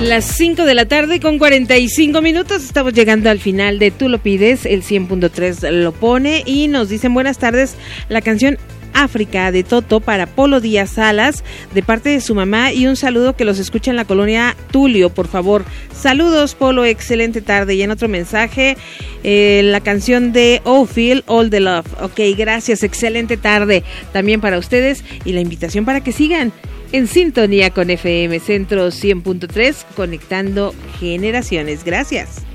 Las 5 de la tarde con 45 minutos, estamos llegando al final de Tú lo pides, el 100.3 lo pone y nos dicen buenas tardes, la canción África de Toto para Polo Díaz Salas de parte de su mamá y un saludo que los escucha en la colonia Tulio, por favor. Saludos Polo, excelente tarde. Y en otro mensaje, la canción de Oh Feel All the Love. Ok, gracias, excelente tarde también para ustedes y la invitación para que sigan en sintonía con FM Centro 100.3, conectando generaciones. Gracias.